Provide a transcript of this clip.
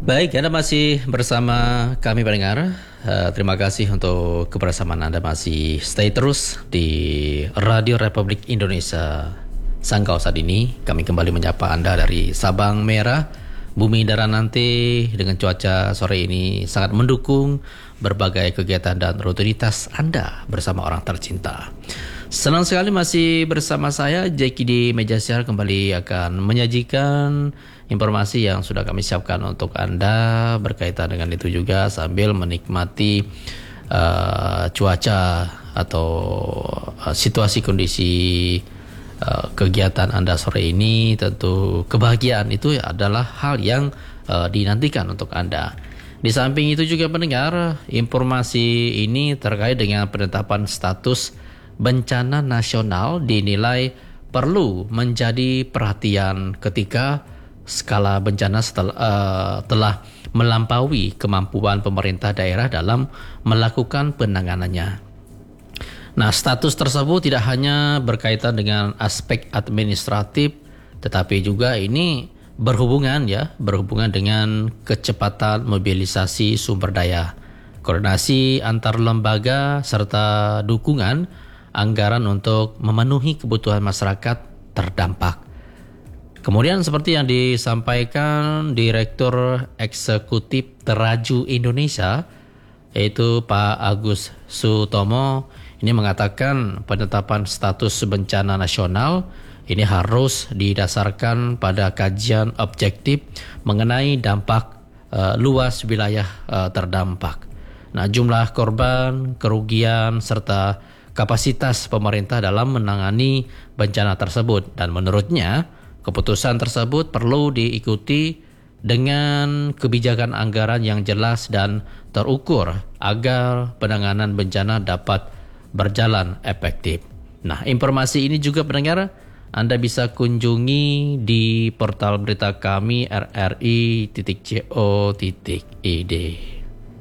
Baik, Anda masih bersama kami pendengar. Terima kasih untuk kebersamaan Anda masih stay terus di Radio Republik Indonesia Sanggau saat ini. Kami kembali menyapa Anda dari Sabang Merah, Bumi Darah Nanti dengan cuaca sore ini sangat mendukung berbagai kegiatan dan rutinitas Anda bersama orang tercinta. Senang sekali masih bersama saya, Jeki di Meja Siar kembali akan menyajikan informasi yang sudah kami siapkan untuk Anda berkaitan dengan itu juga sambil menikmati cuaca atau situasi kondisi kegiatan Anda sore ini. Tentu kebahagiaan itu adalah hal yang dinantikan untuk Anda. Di samping itu juga pendengar, informasi ini terkait dengan penetapan status bencana nasional dinilai perlu menjadi perhatian ketika skala bencana telah melampaui kemampuan pemerintah daerah dalam melakukan penanganannya. Nah, status tersebut tidak hanya berkaitan dengan aspek administratif, tetapi juga ini berhubungan dengan kecepatan mobilisasi sumber daya, koordinasi antar lembaga serta dukungan anggaran untuk memenuhi kebutuhan masyarakat terdampak. Kemudian seperti yang disampaikan Direktur Eksekutif Teraju Indonesia, yaitu Pak Agus Sutomo, ini mengatakan penetapan status bencana nasional ini harus didasarkan pada kajian objektif mengenai dampak luas wilayah terdampak. Nah, jumlah korban, kerugian, serta kapasitas pemerintah dalam menangani bencana tersebut, dan menurutnya keputusan tersebut perlu diikuti dengan kebijakan anggaran yang jelas dan terukur agar penanganan bencana dapat berjalan efektif. Nah, informasi ini juga pendengar Anda bisa kunjungi di portal berita kami rri.co.id.